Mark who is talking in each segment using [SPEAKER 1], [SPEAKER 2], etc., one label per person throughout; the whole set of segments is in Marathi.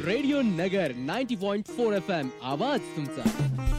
[SPEAKER 1] रेडिओ नगर 90.4 FM आवाज तुमचा.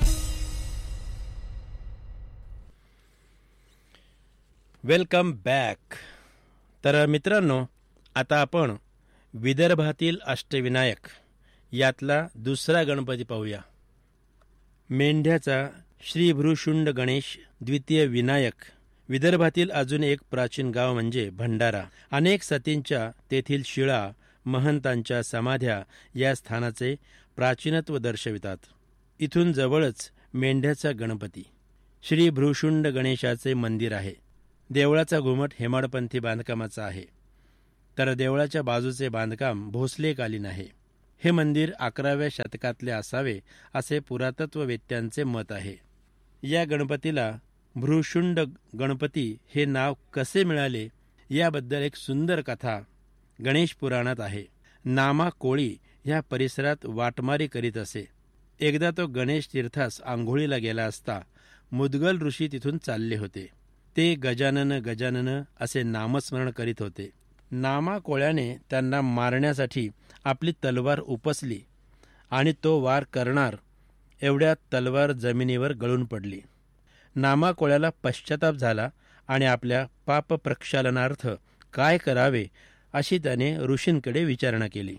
[SPEAKER 2] Welcome back. तर मित्रांनो, आता आपण विदर्भातील अष्टविनायक यातला दुसरा गणपती पाहूया. मेंढ्याचा श्री भ्रूशुंड गणेश द्वितीय विनायक. विदर्भातील अजून एक प्राचीन गाव म्हणजे भंडारा. अनेक सतींच्या तेथील शिळा, महंतांच्या समाध्या या स्थानाचे प्राचीनत्व दर्शवितात. इथून जवळच मेंढ्याचा गणपती श्री भ्रूशुंड गणेशाचे मंदिर आहे. देवळाचा घुमट हेमाडपंथी बांधकामाचा आहे, तर देवळाच्या बाजूचे बांधकाम भोसलेकालीन आहे. हे मंदिर 11व्या शतकातले असावे असे पुरातत्ववेत्यांचे मत आहे. या गणपतीला भ्रूशुंड गणपती हे नाव कसे मिळाले याबद्दल एक सुंदर कथा गणेश पुराणात आहे. नामा कोळी ह्या परिसरात वाटमारी करीत असे. एकदा तो गणेश तीर्थास आंघोळीला गेला असता मुदगल ऋषी तिथून चालले होते. ते गजानन गजानन असे नामस्मरण करीत होते. नामा कोळ्याने त्यांना मारण्यासाठी आपली तलवार उपसली आणि तो वार करणार एवढ्या तलवार जमिनीवर गळून पडली. नामा कोळ्याला पश्चाताप झाला आणि आपल्या पाप प्रक्षालनार्थ काय करावे अशी त्याने ऋषींकडे विचारणा केली.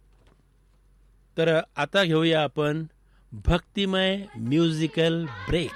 [SPEAKER 2] तर आता घेऊया आपण भक्तिमय म्युझिकल ब्रेक.